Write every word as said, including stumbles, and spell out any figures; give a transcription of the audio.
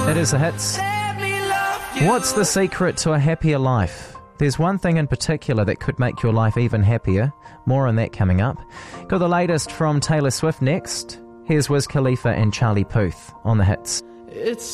It is the hits. What's the secret to a happier life? There's one thing in particular that could make your life even happier. More on that coming up. Got the latest from Taylor Swift next. Here's Wiz Khalifa and Charlie Puth on the hits. It's